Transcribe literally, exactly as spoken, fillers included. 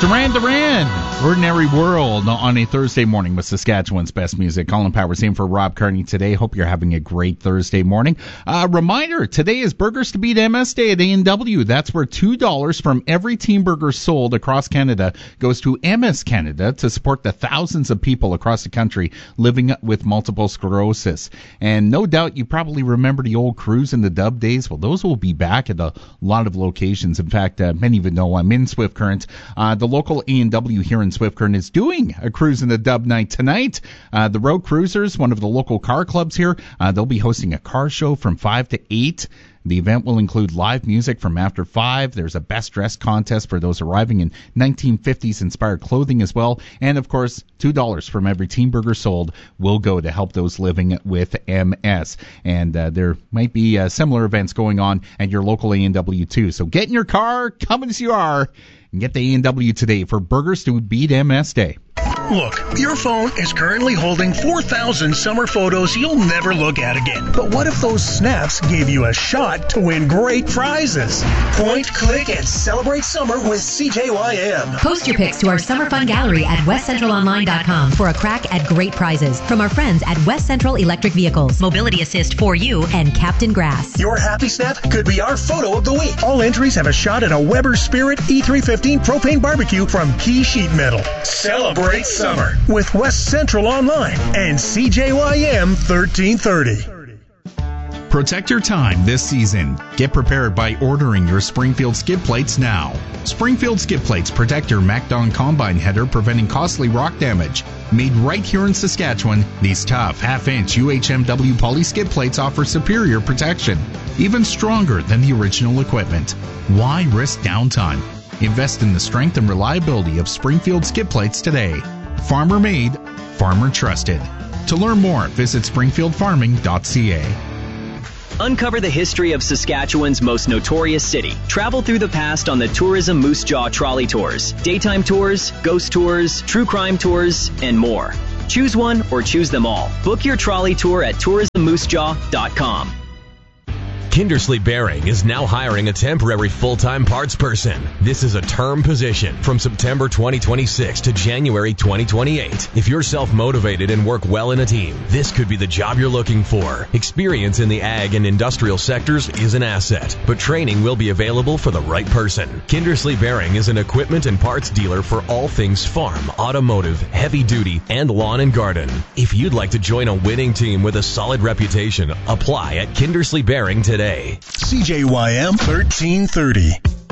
Duran Duran, Ordinary World on a Thursday morning with Saskatchewan's best music. Colin Powers in for Rob Carney today. Hope you're having a great Thursday morning. Uh, reminder, today is Burgers to Beat M S Day at A and W. That's where two dollars from every team burger sold across Canada goes to M S Canada to support the thousands of people across the country living with multiple sclerosis. And no doubt you probably remember the old Cruise in the Dub days. Well, those will be back at a lot of locations. In fact, uh, many of you know I'm in Swift Current. Uh, the local A and W here in Swift Current is doing a Cruise in the Dub night tonight. Uh, the Road Cruisers, one of the local car clubs here, uh, they'll be hosting a car show from five to eight. The event will include live music from after five. There's a best dressed contest for those arriving in nineteen fifties inspired clothing as well. And of course, two dollars from every team burger sold will go to help those living with M S. And uh, there might be uh, similar events going on at your local A and W too. So get in your car, come as you are, and get the A and W today for Burgers to Beat M S Day. Look, your phone is currently holding four thousand summer photos you'll never look at again. But what if those snaps gave you a shot to win great prizes? Point, click, and celebrate summer with C J Y M. Post your pics to our Summer Fun Gallery at west central online dot com for a crack at great prizes from our friends at West Central Electric Vehicles, Mobility Assist for You, and Captain Grass. Your happy snap could be our photo of the week. All entries have a shot at a Weber Spirit E three fifteen propane barbecue from Key Sheet Metal. Celebrate summer with West Central Online and C J Y M thirteen thirty. Protect your time this season. Get prepared by ordering your Springfield skid plates now. Springfield skid plates protect your MacDon combine header, preventing costly rock damage. Made right here in Saskatchewan, these tough half-inch U H M W poly skid plates offer superior protection, even stronger than the original equipment. Why risk downtime? Invest in the strength and reliability of Springfield skid plates today. Farmer made, farmer trusted. To learn more, visit springfield farming dot c a. Uncover the history of Saskatchewan's most notorious city. Travel through the past on the Tourism Moose Jaw Trolley Tours. Daytime tours, ghost tours, true crime tours, and more. Choose one or choose them all. Book your trolley tour at tourism moose jaw dot com. Kindersley Bearing is now hiring a temporary full-time parts person. This is a term position from September twenty twenty-six to January twenty twenty-eight. If you're self-motivated and work well in a team, this could be the job you're looking for. Experience in the ag and industrial sectors is an asset, but training will be available for the right person. Kindersley Bearing is an equipment and parts dealer for all things farm, automotive, heavy duty, and lawn and garden. If you'd like to join a winning team with a solid reputation, apply at Kindersley Bearing today. C J Y M thirteen thirty.